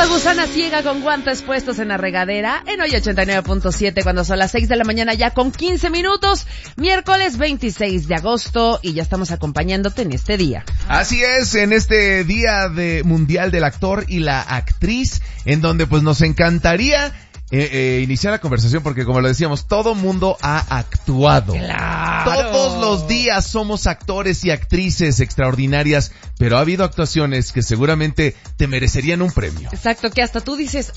La gusana ciega con guantes puestos en la regadera en hoy 89.7 cuando son las 6 de la mañana ya con 15 minutos, miércoles 26 de agosto y ya estamos acompañándote en este día. Así es, en este día mundial del actor y la actriz, en donde pues nos encantaría iniciar la conversación porque como lo decíamos, todo mundo ha actuado. ¡Claro! Todos los días somos actores y actrices extraordinarias, pero ha habido actuaciones que seguramente te merecerían un premio. Exacto, que hasta tú dices,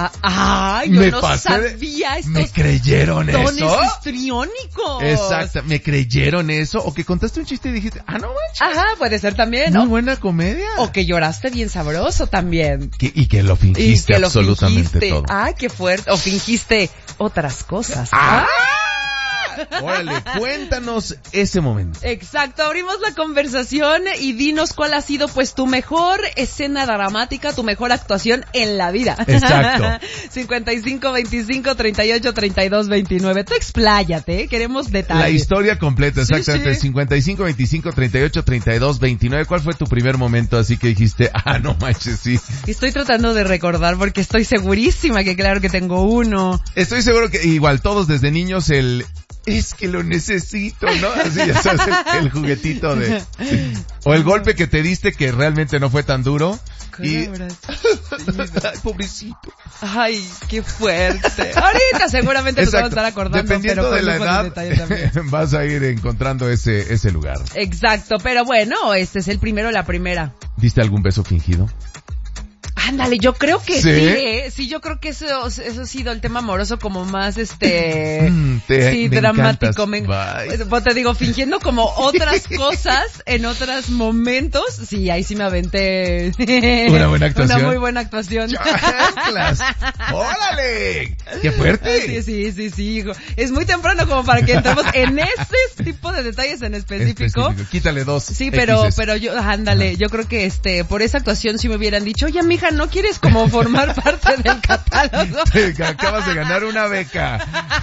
yo no sabía estos ¿me creyeron dones eso? histriónicos. Exacto, ¿me creyeron eso? O que contaste un chiste y dijiste, no manches. Ajá, puede ser también, Muy ¿no? buena comedia. O que lloraste bien sabroso también. Y que lo fingiste absolutamente todo. Ay, qué fuerte. O fingiste otras cosas. Órale, cuéntanos ese momento. Exacto, abrimos la conversación y dinos cuál ha sido pues tu mejor escena dramática, tu mejor actuación en la vida. Exacto. 55 25 38 32 29. Tú expláyate, queremos detalles. La historia completa, exactamente. Sí. 55 25 38 32 29. ¿Cuál fue tu primer momento así que dijiste, no manches, sí? Estoy tratando de recordar porque estoy segurísima que claro que tengo uno. Estoy seguro que igual todos desde niños es que lo necesito, ¿no? Así ya sabes, el juguetito de... Sí. O el golpe que te diste que realmente no fue tan duro. Ay, pobrecito. Ay, qué fuerte. Ahorita seguramente nos vamos a estar acordando. Dependiendo pero de la edad, vas a ir encontrando ese lugar. Exacto, pero bueno, este es el primero, la primera. ¿Diste algún beso fingido? Ándale, yo creo que sí. Sí, yo creo que eso ha sido el tema amoroso como más, sí, me dramático. Pues Te digo, fingiendo como otras cosas en otros momentos. Sí, ahí sí me aventé. Una buena actuación. Una muy buena actuación. ¡Chanclas! ¡Órale! ¡Qué fuerte! Sí, hijo. Es muy temprano como para que entremos en ese tipo de detalles en específico. Quítale 2. Sí, pero yo, ándale, yo creo que por esa actuación sí me hubieran dicho, oye, mija, ¿no quieres como formar parte del catálogo? Acabas de ganar una beca.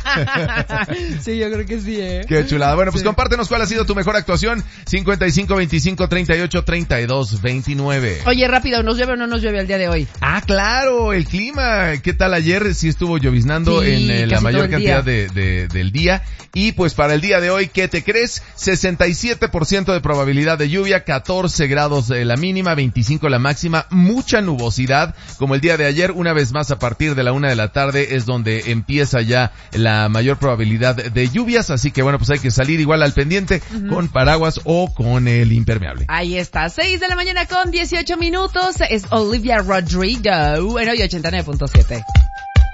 Sí, yo creo que sí, Qué chulada. Bueno, pues compártenos cuál ha sido tu mejor actuación. 55 25 38 32 29. Oye, rápido, ¿nos llueve o no nos llueve el día de hoy? Claro, el clima. ¿Qué tal ayer? Sí estuvo lloviznando en la mayor cantidad del día. Y pues para el día de hoy, ¿qué te crees? 67% de probabilidad de lluvia, 14 grados la mínima, 25 la máxima, mucha nubosidad, como el día de ayer. Una vez más, a partir de la 1 de la tarde es donde empieza ya la mayor probabilidad de lluvias, así que bueno, pues hay que salir igual al pendiente con paraguas o con el impermeable. Ahí está, 6 de la mañana con 18 minutos, es Olivia Rodrigo en hoy 89.7.